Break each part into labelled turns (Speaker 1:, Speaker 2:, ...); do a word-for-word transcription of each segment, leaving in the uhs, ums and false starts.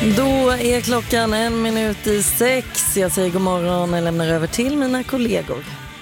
Speaker 1: Då är klockan en minut i sex. Jag säger god morgon och lämnar över till mina kollegor.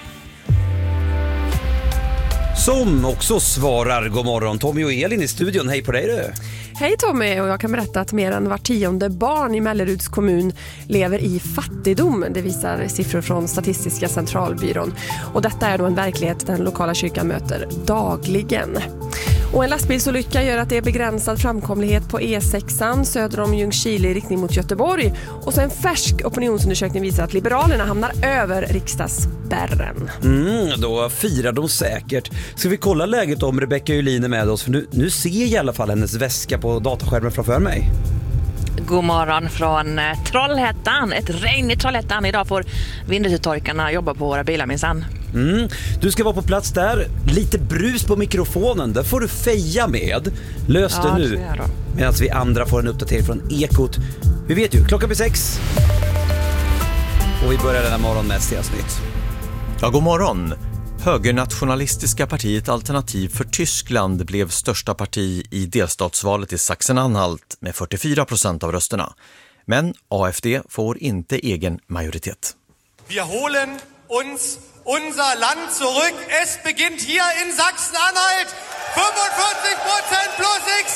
Speaker 2: Som också svarar god morgon. Tommy och Elin i studion. Hej på dig du.
Speaker 3: Hej Tommy, och jag kan berätta att mer än var tionde barn i Melleruds kommun lever i fattigdom. Det visar siffror från Statistiska centralbyrån. Och detta är då en verklighet den lokala kyrkan möter dagligen. Och en lastbilsolycka gör att det är begränsad framkomlighet på E sexan söder om Ljungskile i riktning mot Göteborg. Och så en färsk opinionsundersökning visar att Liberalerna hamnar över riksdagsspärren.
Speaker 2: Mm, då firar de säkert. Ska vi kolla läget om Rebecca Julin är med oss? För nu, nu ser jag i alla fall hennes väska på dataskärmen framför mig.
Speaker 4: God morgon från Trollhättan. Ett regn i Trollhättan. Idag får vindrutetorkarna jobba på våra bilar minsann.
Speaker 2: Mm. Du ska vara på plats där. Lite brus på mikrofonen. Det får du feja med. Lös det
Speaker 4: ja,
Speaker 2: nu. Medan vi andra får en uppdatering från Ekot. Vi vet ju, klockan blir sex. Och vi börjar den här morgonen med ett avsnitt.
Speaker 5: Ja, god morgon. Högernationalistiska partiet Alternativ för Tyskland blev största parti i delstatsvalet i Sachsen-Anhalt med fyrtiofyra procent av rösterna. Men A F D får inte egen majoritet.
Speaker 6: Vi holen uns unser Land zurück. Es beginnt hier in Sachsen-Anhalt. fyrtiofem procent plus X.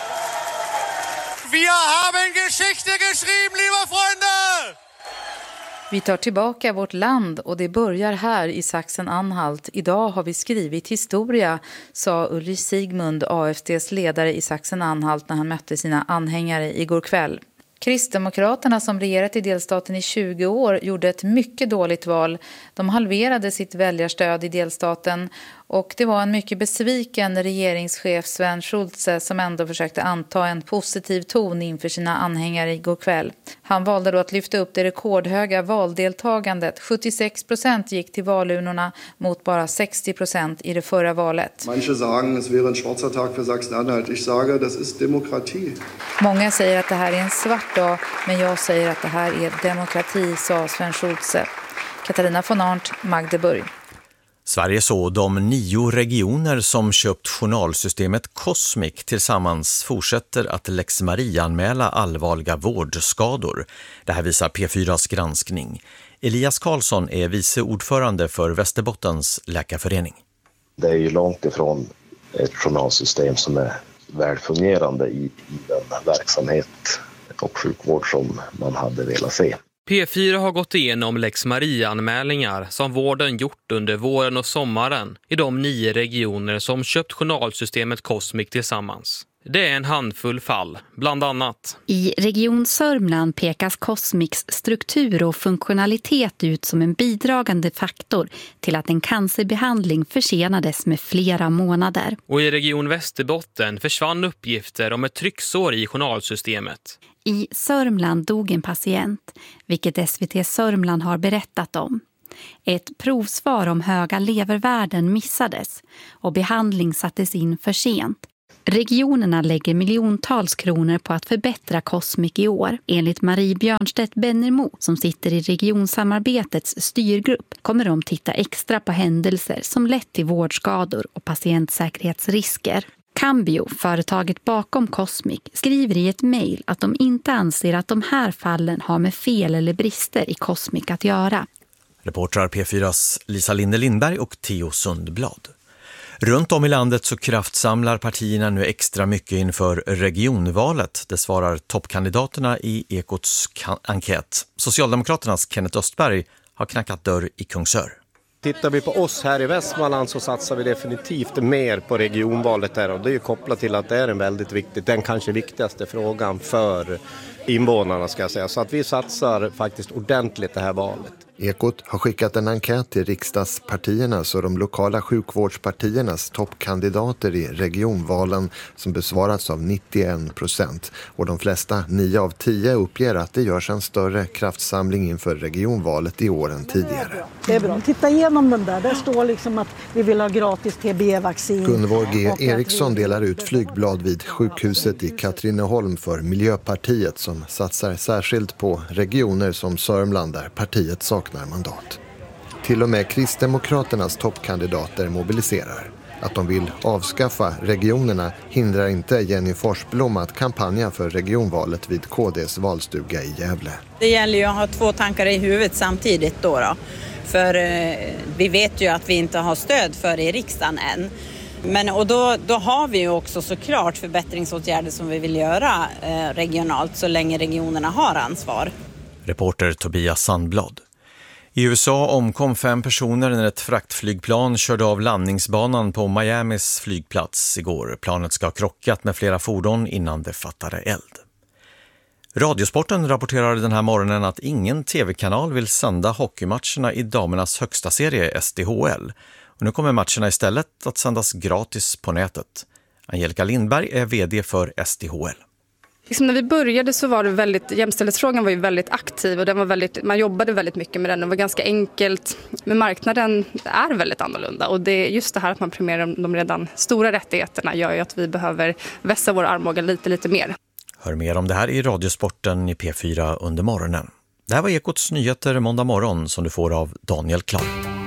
Speaker 6: Wir haben Geschichte geschrieben, liebe Freunde!
Speaker 7: Vi tar tillbaka vårt land och det börjar här i Sachsen-Anhalt. Idag har vi skrivit historia, sa Ulrich Sigmund, A F D:s ledare i Sachsen-Anhalt när han mötte sina anhängare igår kväll. Kristdemokraterna som regerat i delstaten i tjugo år gjorde ett mycket dåligt val. De halverade sitt väljarstöd i delstaten och det var en mycket besviken regeringschef Sven Schulze som ändå försökte anta en positiv ton inför sina anhängare igår kväll. Han valde då att lyfta upp det rekordhöga valdeltagandet. sjuttiosex procent gick till valurnorna mot bara sextio procent i det förra valet.
Speaker 8: Manche sagen, es wäre en schwarzer tag för Sachsen-Anhalt. Ich sage, das ist demokrati.
Speaker 7: Många säger att det här är en svart dag, men jag säger att det här är demokrati, sa Sven Schulze. Katarina von Arndt, Magdeburg.
Speaker 5: Sverige så de nio regioner som köpt journalsystemet Cosmic tillsammans fortsätter att Lex Maria-anmäla allvarliga vårdskador. Det här visar P fyras granskning. Elias Karlsson är vice ordförande för Västerbottens läkarförening.
Speaker 9: Det är ju långt ifrån ett journalsystem som är välfungerande i, i den verksamhet och sjukvård som man hade velat se.
Speaker 10: P fyra har gått igenom Lex Maria-anmälningar som vården gjort under våren och sommaren i de nio regioner som köpt journalsystemet Cosmic tillsammans. Det är en handfull fall, bland annat.
Speaker 11: I Region Sörmland pekas Cosmics struktur och funktionalitet ut som en bidragande faktor till att en cancerbehandling försenades med flera månader.
Speaker 10: Och i Region Västerbotten försvann uppgifter om ett trycksår i journalsystemet.
Speaker 11: I Sörmland dog en patient, vilket S V T Sörmland har berättat om. Ett provsvar om höga levervärden missades och behandling sattes in för sent. Regionerna lägger miljontals kronor på att förbättra Cosmic i år. Enligt Marie Björnstedt Bennermo som sitter i regionsamarbetets styrgrupp kommer de titta extra på händelser som lett till vårdskador och patientsäkerhetsrisker. Cambio, företaget bakom Cosmic, skriver i ett mejl att de inte anser att de här fallen har med fel eller brister i Cosmic att göra.
Speaker 5: Reportrar P fyras Lisa Linde Lindberg och Theo Sundblad. Runt om i landet så kraftsamlar partierna nu extra mycket inför regionvalet. Det svarar toppkandidaterna i Ekots enkät. Socialdemokraternas Kenneth Östberg har knackat dörr i Kungsör.
Speaker 12: Tittar vi på oss här i Västmanland så satsar vi definitivt mer på regionvalet här och det är ju kopplat till att det är en väldigt viktig, den kanske viktigaste frågan för invånarna ska jag säga. Så att vi satsar faktiskt ordentligt det här valet.
Speaker 13: Ekot har skickat en enkät till riksdagspartiernas och de lokala sjukvårdspartiernas toppkandidater i regionvalen som besvarats av nittioen procent. Och de flesta, nio av tio, uppger att det görs en större kraftsamling inför regionvalet i år än tidigare.
Speaker 14: Det är bra. Titta igenom den där. Där står liksom att vi vill ha gratis T B-vaccin.
Speaker 13: Gunvor G. Eriksson delar ut flygblad vid sjukhuset i Katrineholm för Miljöpartiet som satsar särskilt på regioner som Sörmland där partiet saknar mandat. Till och med Kristdemokraternas toppkandidater mobiliserar. Att de vill avskaffa regionerna hindrar inte Jenny Forsblom att kampanja för regionvalet vid K D:s valstuga i Gävle.
Speaker 15: Det gäller ju att ha två tankar i huvudet samtidigt då. då. För eh, vi vet ju att vi inte har stöd för det i riksdagen än. Men, och då, då har vi ju också såklart förbättringsåtgärder som vi vill göra eh, regionalt så länge regionerna har ansvar.
Speaker 5: Reporter Tobias Sandblad. I U S A omkom fem personer när ett fraktflygplan körde av landningsbanan på Miamis flygplats igår. Planet ska ha krockat med flera fordon innan det fattade eld. Radiosporten rapporterar den här morgonen att ingen tv-kanal vill sända hockeymatcherna i damernas högsta serie S D H L. Och nu kommer matcherna istället att sändas gratis på nätet. Angelica Lindberg är vd för S D H L.
Speaker 16: Liksom när vi började så var det väldigt, jämställdhetsfrågan var ju väldigt aktiv och den var väldigt, man jobbade väldigt mycket med den. Det var ganska enkelt, men marknaden är väldigt annorlunda och det är just det här att man premierar de redan stora rättigheterna gör ju att vi behöver vässa vår armbåge lite, lite mer.
Speaker 5: Hör mer om det här i Radiosporten i P fyra under morgonen. Det här var Ekots nyheter måndag morgon som du får av Daniel Klar.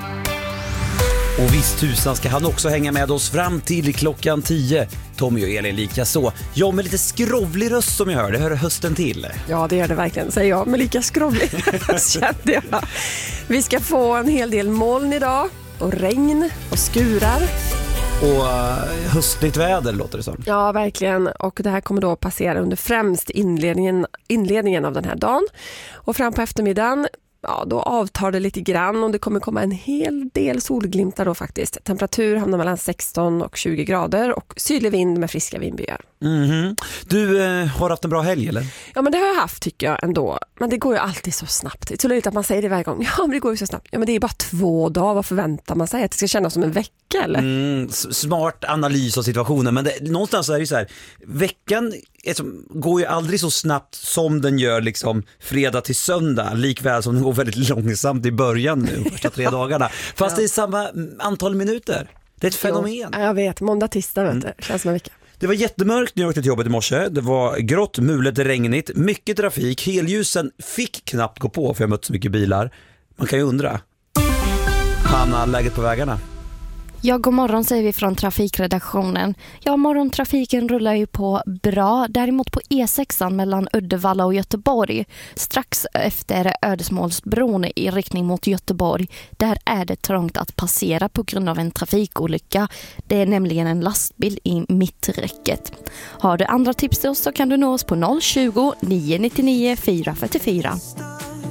Speaker 2: Och visst tusan ska han också hänga med oss fram till klockan tio. Tommy och Elin lika så. Jag med lite skrovlig röst som jag hör, det hör hösten till.
Speaker 3: Ja, det gör det verkligen, säger jag, med lika skrovlig röst kände jag. Vi ska få en hel del moln idag och regn och skurar.
Speaker 2: Och uh, höstligt väder låter det som.
Speaker 3: Ja, verkligen. Och det här kommer då passera under främst inledningen, inledningen av den här dagen. Och fram på eftermiddagen, ja, då avtar det lite grann och det kommer komma en hel del solglimtar då faktiskt. Temperatur hamnar mellan sexton och tjugo grader och sydlig vind med friska vindbyar.
Speaker 2: Mm-hmm. Du eh, har haft en bra helg eller?
Speaker 3: Ja, men det har jag haft tycker jag ändå. Men det går ju alltid så snabbt. Det är så löjligt att man säger det varje gång. Ja, men det går ju så snabbt. Ja, men det är bara två dagar. Vad förväntar man sig? Att det ska kännas som en vecka eller?
Speaker 2: Mm, smart analys av situationen. Men det, någonstans är det ju så här. Veckan är som, går ju aldrig så snabbt som den gör liksom fredag till söndag. Likväl som den går väldigt långsamt i början nu. Första tre dagarna. Fast ja. Det är samma antal minuter. Det är ett fenomen.
Speaker 3: Jo, jag vet. Måndag, tisdag vet du. Mm. Känns som en vecka.
Speaker 2: Det var jättemörkt när jag åkte till jobbet i morse. Det var grått, mulet, regnigt, mycket trafik. Helljusen fick knappt gå på för jag mött så mycket bilar. Man kan ju undra. Hanna, läget på vägarna?
Speaker 17: Ja, god morgon säger vi från trafikredaktionen. Ja, morgontrafiken rullar ju på bra. Däremot på E sexan mellan Uddevalla och Göteborg. Strax efter Ödesmålsbron i riktning mot Göteborg. Där är det trångt att passera på grund av en trafikolycka. Det är nämligen en lastbil i mitträcket. Har du andra tips då så kan du nå oss på noll tjugo, nio nio nio, fyra fyra fyra.